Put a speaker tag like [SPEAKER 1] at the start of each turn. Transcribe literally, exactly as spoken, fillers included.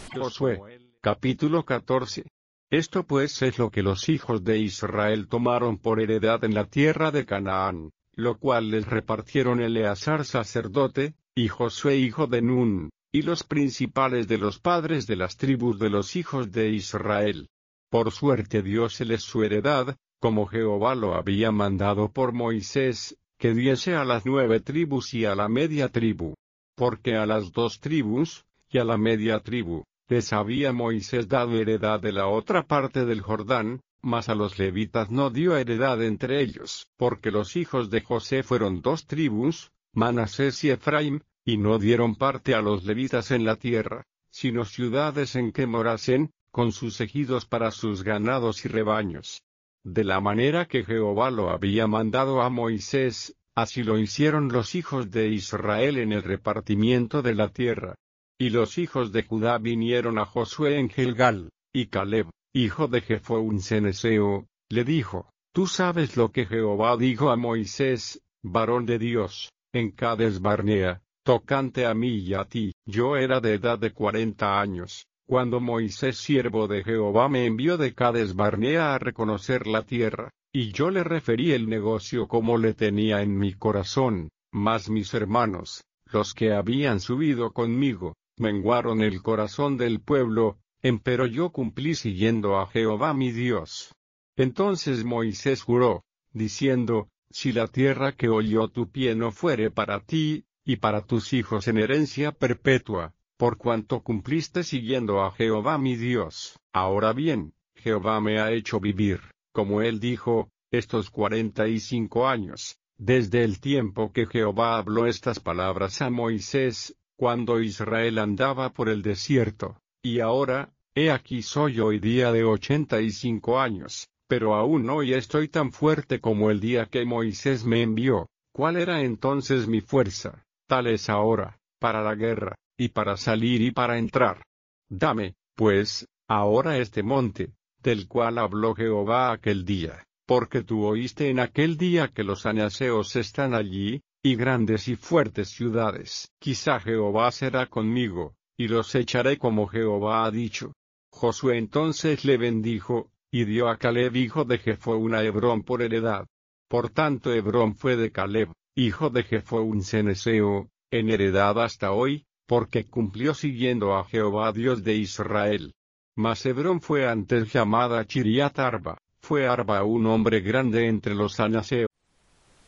[SPEAKER 1] Josué, capítulo catorce. Esto pues es lo que los hijos de Israel tomaron por heredad en la tierra de Canaán, lo cual les repartieron Eleazar sacerdote, y Josué hijo de Nun, y los principales de los padres de las tribus de los hijos de Israel. Por suerte dióseles su heredad, como Jehová lo había mandado por Moisés, que diese a las nueve tribus y a la media tribu. Porque a las dos tribus, y a la media tribu, les había Moisés dado heredad de la otra parte del Jordán, mas a los levitas no dio heredad entre ellos, porque los hijos de José fueron dos tribus, Manasés y Efraim, y no dieron parte a los levitas en la tierra, sino ciudades en que morasen, con sus ejidos para sus ganados y rebaños. De la manera que Jehová lo había mandado a Moisés, así lo hicieron los hijos de Israel en el repartimiento de la tierra. Y los hijos de Judá vinieron a Josué en Gilgal, y Caleb, hijo de Jefo un ceneseo, le dijo: Tú sabes lo que Jehová dijo a Moisés, varón de Dios, en Cades Barnea, tocante a mí y a ti. Yo era de edad de cuarenta años, cuando Moisés siervo de Jehová me envió de Cades Barnea a reconocer la tierra, y yo le referí el negocio como le tenía en mi corazón, mas mis hermanos, los que habían subido conmigo, menguaron el corazón del pueblo, empero yo cumplí siguiendo a Jehová mi Dios. Entonces Moisés juró, diciendo: Si la tierra que oyó tu pie no fuere para ti, y para tus hijos en herencia perpetua, por cuanto cumpliste siguiendo a Jehová mi Dios. Ahora bien, Jehová me ha hecho vivir, como él dijo, estos cuarenta y cinco años, desde el tiempo que Jehová habló estas palabras a Moisés, cuando Israel andaba por el desierto, y ahora, he aquí soy hoy día de ochenta y cinco años, pero aún hoy estoy tan fuerte como el día que Moisés me envió. ¿Cuál era entonces mi fuerza? Tal es ahora, para la guerra, y para salir y para entrar. Dame, pues, ahora este monte, del cual habló Jehová aquel día, porque tú oíste en aquel día que los anaseos están allí, y grandes y fuertes ciudades. Quizá Jehová será conmigo, y los echaré como Jehová ha dicho. Josué entonces le bendijo, y dio a Caleb hijo de Jefón a Hebrón por heredad. Por tanto Hebrón fue de Caleb, hijo de Jefón ceneseo, en heredad hasta hoy, porque cumplió siguiendo a Jehová Dios de Israel. Mas Hebrón fue antes llamada Chiriat Arba, fue Arba un hombre grande entre los anaseos.